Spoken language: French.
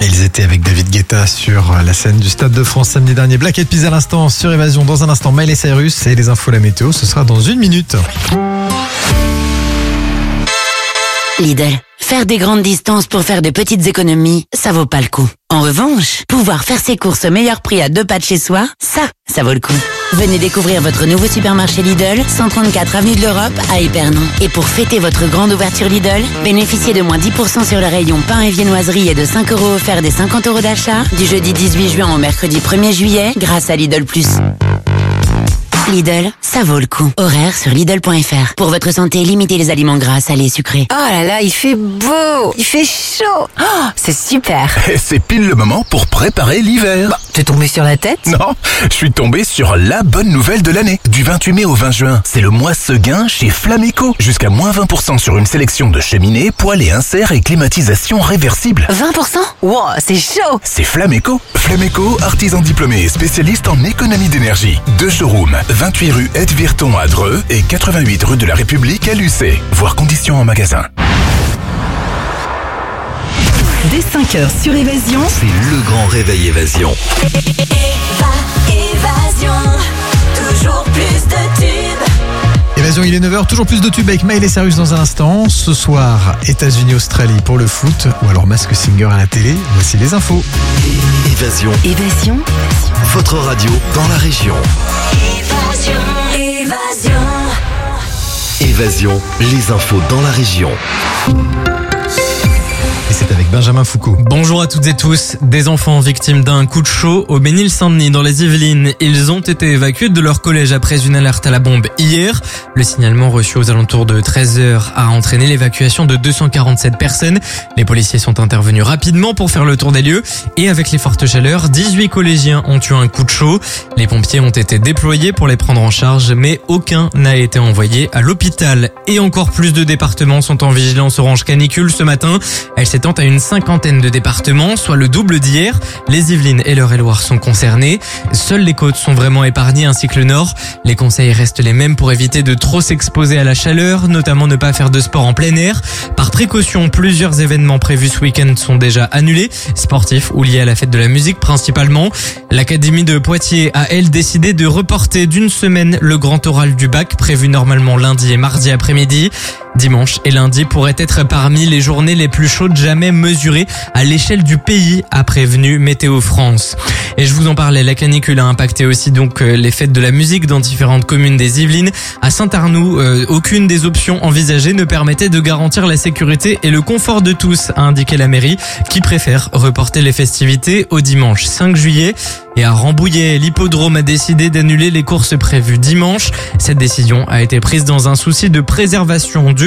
Ils étaient avec David Guetta sur la scène du Stade de France samedi dernier. Black Eyed Peas à l'instant sur Évasion. Dans un instant, Miley Cyrus et les infos, la météo, ce sera dans 1 minute. Lidl, faire des grandes distances pour faire de petites économies, ça vaut pas le coup. En revanche, pouvoir faire ses courses au meilleur prix à 2 pas de chez soi, ça vaut le coup. Venez découvrir votre nouveau supermarché Lidl, 134 avenue de l'Europe à Épernon. Et pour fêter votre grande ouverture Lidl, bénéficiez de moins 10% sur le rayon pain et viennoiserie et de 5 € offerts des 50 € d'achat du jeudi 18 juin au mercredi 1er juillet grâce à Lidl+. Lidl, ça vaut le coup. Horaire sur Lidl.fr. Pour votre santé, limitez les aliments gras, salés, sucrés. Oh là là, il fait beau, il fait chaud. Oh, c'est super. C'est pile le moment pour préparer l'hiver. T'es tombé sur la tête? Non, je suis tombé sur la bonne nouvelle de l'année. Du 28 mai au 20 juin, c'est le mois Seguin chez Flameco. Jusqu'à moins 20% sur une sélection de cheminées, poêles et inserts et climatisation réversible. 20%? Wow, c'est chaud. C'est Flameco. Flameco, artisan diplômé et spécialiste en économie d'énergie. 2 showrooms, 28 rue Edvirton à Dreux et 88 rue de la République à Lucé. Voir conditions en magasin. Dès 5h sur Évasion, c'est le grand réveil Évasion. Évasion, toujours plus de tubes. Évasion, il est 9h, toujours plus de tubes avec Miley Cyrus dans un instant. Ce soir, États-Unis-Australie pour le foot ou alors Masked Singer à la télé. Voici les infos. Évasion. Évasion, Votre radio dans la région. Évasion. Évasion, les infos dans la région. Et c'est avec Benjamin Foucault. Bonjour à toutes et tous. Des enfants victimes d'un coup de chaud au Ménil-Saint-Denis dans les Yvelines. Ils ont été évacués de leur collège après une alerte à la bombe hier. Le signalement reçu aux alentours de 13h a entraîné l'évacuation de 247 personnes. Les policiers sont intervenus rapidement pour faire le tour des lieux. Et avec les fortes chaleurs, 18 collégiens ont eu un coup de chaud. Les pompiers ont été déployés pour les prendre en charge, mais aucun n'a été envoyé à l'hôpital. Et encore plus de départements sont en vigilance orange canicule ce matin. Elle s'étend à une 50aine de départements, soit le double d'hier. Les Yvelines et l'Eure-et-Loir sont concernés. Seules les côtes sont vraiment épargnées ainsi que le nord. Les conseils restent les mêmes pour éviter de trop s'exposer à la chaleur, notamment ne pas faire de sport en plein air. Par précaution, plusieurs événements prévus ce week-end sont déjà annulés, sportifs ou liés à la fête de la musique principalement. L'Académie de Poitiers a, elle, décidé de reporter d'1 semaine le grand oral du bac, prévu normalement lundi et mardi après-midi. Dimanche et lundi pourraient être parmi les journées les plus chaudes jamais mesurées à l'échelle du pays, a prévenu Météo France. Et je vous en parlais, la canicule a impacté aussi donc les fêtes de la musique dans différentes communes des Yvelines. À Saint-Arnoux, aucune des options envisagées ne permettait de garantir la sécurité et le confort de tous, a indiqué la mairie, qui préfère reporter les festivités au dimanche 5 juillet. Et à Rambouillet, l'hippodrome a décidé d'annuler les courses prévues dimanche. Cette décision a été prise dans un souci de préservation du